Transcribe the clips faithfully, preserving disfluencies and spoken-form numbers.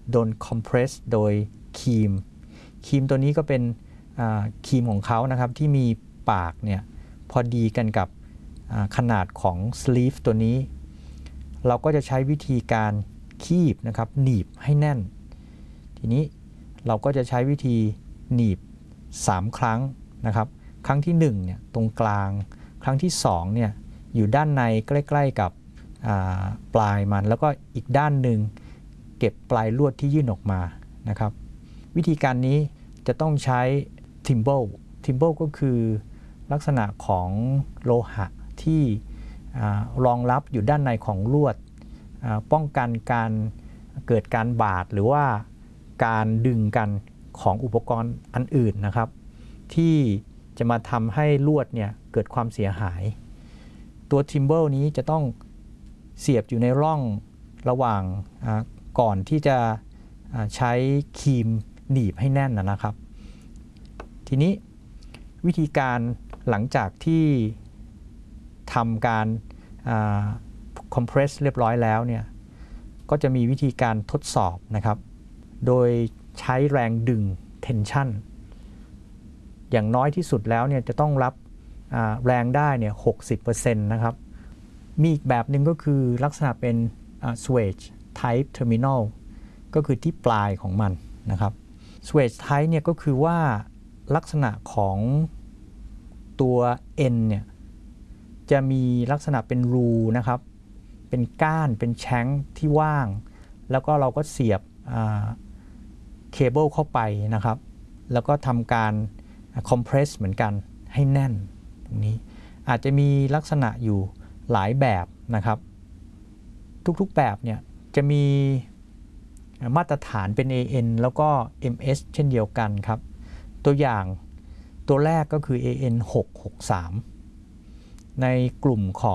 โดนคอมเพรสโดยครีมครีมตัวนี้ก็เป็นครีมของเขานะครับที่มีปากเนี่ยพอดีกันกับขนาดของสลีฟตัวนี้เราก็จะใช้วิธีการคีบนะครับหนีบให้แน่นทีนี้เราก็จะใช้วิธีหนีบสามครั้งนะครับครั้งที่หนึ่งเนี่ยตรงกลางครั้งที่สองเนี่ยอยู่ด้านในใกล้ๆกับปลายมันแล้วก็อีกด้านหนึ่งเก็บปลายลวดที่ยื่นออกมานะครับวิธีการนี้จะต้องใช้ทิมเบิลทิมเบิลก็คือลักษณะของโลหะที่รองรับอยู่ด้านในของลวดป้องกันการเกิดการบาดหรือว่าการดึงกันของอุปกรณ์อันอื่นนะครับที่จะมาทำให้ลวดเนี่ยเกิดความเสียหายตัวทิมเบิลนี้จะต้องเสียบอยู่ในร่องระหว่างก่อนที่จะใช้ครีมหนีบให้แน่นนะครับทีนี้วิธีการหลังจากที่ทำการคอมเพรสเรียบร้อยแล้วเนี่ยก็จะมีวิธีการทดสอบนะครับโดยใช้แรงดึง tension อย่างน้อยที่สุดแล้วเนี่ยจะต้องรับแรงได้เนี่ย หกสิบเปอร์เซ็นต์ นะครับมีอีกแบบหนึ่งก็คือลักษณะเป็น swage type terminal ก็คือที่ปลายของมันนะครับ swage type เนี่ยก็คือว่าลักษณะของตัว N เนี่ยจะมีลักษณะเป็นรูนะครับเป็นก้านเป็นแช้งที่ว่างแล้วก็เราก็เสียบเคเบิลเข้าไปนะครับแล้วก็ทำการคอมเพรสเหมือนกันให้แน่นตรงนี้อาจจะมีลักษณะอยู่หลายแบบนะครับทุกๆแบบเนี่ยจะมีมาตรฐานเป็น เอ เอ็น แล้วก็ เอ็ม เอส เช่นเดียวกันครับตัวอย่างตัวแรกก็คือ เอ เอ็น หกหกสาม ในกลุ่มของ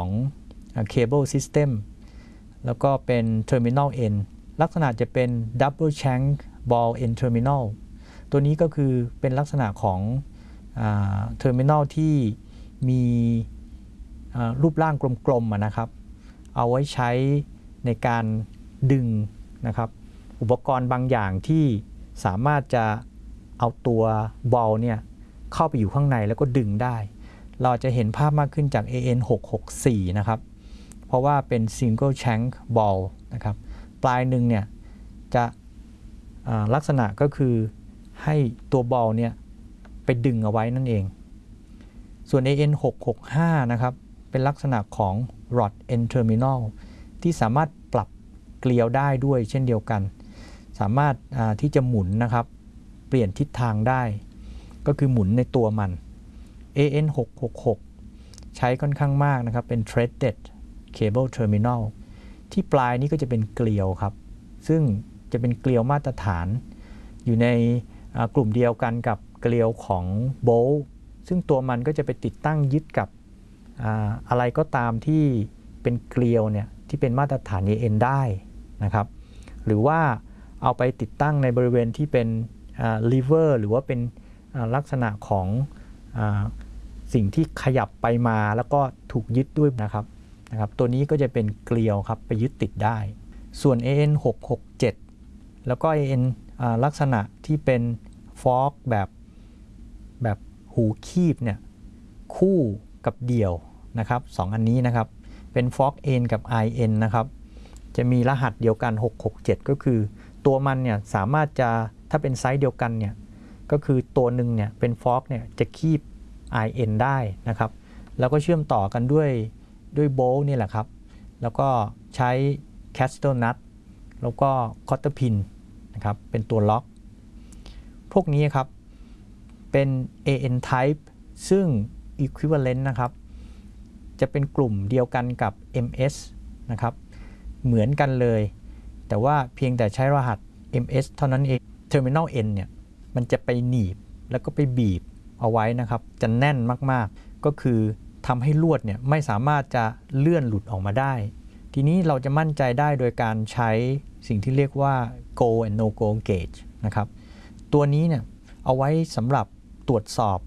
Cable System แล้วก็เป็น Terminal End ลักษณะจะเป็น Double Shank Ball End Terminal ตัวนี้ก็คือเป็นลักษณะของเทอร์มินอลที่มีรูปร่างกลมๆนะครับเอาไว้ใช้ในการดึงนะครับอุปกรณ์บางอย่างที่สามารถจะเอาตัวบอลเนี่ยเข้าไปอยู่ข้างในแล้วก็ดึงได้เราจะเห็นภาพมากขึ้นจาก เอ เอ็น หกหกสี่ นะครับเพราะว่าเป็น Single Shank Ball นะครับปลายหนึ่งเนี่ยจะลักษณะก็คือให้ตัวบอลเนี่ยไปดึงเอาไว้นั่นเองส่วน เอ เอ็น หกหกห้า นะครับเป็นลักษณะของ Rod End Terminal ที่สามารถปรับเกลียวได้ด้วยเช่นเดียวกันสามารถที่จะหมุนนะครับเปลี่ยนทิศทางได้ก็คือหมุนในตัวมัน เอ เอ็น หกหกหก ใช้ค่อนข้างมากนะครับเป็น Threaded Cable Terminal ที่ปลายนี้ก็จะเป็นเกลียวครับซึ่งจะเป็นเกลียวมาตรฐานอยู่ในกลุ่มเดียวกันกับเกลียวของโบลต์ซึ่งตัวมันก็จะไปติดตั้งยึดกับอะไรก็ตามที่เป็นเกลียวเนี่ยที่เป็นมาตรฐาน เอ เอ็น ได้นะครับหรือว่าเอาไปติดตั้งในบริเวณที่เป็นลีเวอร์หรือว่าเป็นลักษณะของสิ่งที่ขยับไปมาแล้วก็ถูกยึดด้วยนะครับนะครับตัวนี้ก็จะเป็นเกลียวครับไปยึดติดได้ส่วน เอ เอ็น หกหกเจ็ด แล้วก็ เอ เอ็น ลักษณะที่เป็นฟอกแบบแบบหูคีบเนี่ยคู่กับเดี่ยวนะครับสองอันนี้นะครับเป็นฟอกเอ็นกับ ไอ เอ็น นะครับจะมีรหัสเดียวกันหกหกเจ็ดก็คือตัวมันเนี่ยสามารถจะถ้าเป็นไซส์เดียวกันเนี่ยก็คือตัวหนึ่งเนี่ยเป็นฟอกเนี่ยจะคีบ ไอ เอ็น ได้นะครับแล้วก็เชื่อมต่อกันด้วยด้วยโบลต์นี่แหละครับแล้วก็ใช้แคสเตอร์นัทแล้วก็คอตเตอร์พินนะครับเป็นตัวล็อกพวกนี้ครับเป็น เอ เอ็น type ซึ่ง equivalent นะครับจะเป็นกลุ่มเดียวกันกับ เอ็ม เอส นะครับเหมือนกันเลยแต่ว่าเพียงแต่ใช้รหัส เอ็ม เอส เท่านั้นเอง Terminal End เนี่ยมันจะไปหนีบแล้วก็ไปบีบเอาไว้นะครับจะแน่นมากๆก็คือทำให้ลวดเนี่ยไม่สามารถจะเลื่อนหลุดออกมาได้ทีนี้เราจะมั่นใจได้โดยการใช้สิ่งที่เรียกว่า go and no go gauge นะครับตัวนี้เนี่ยเอาไว้สำหรับตรวจสอบ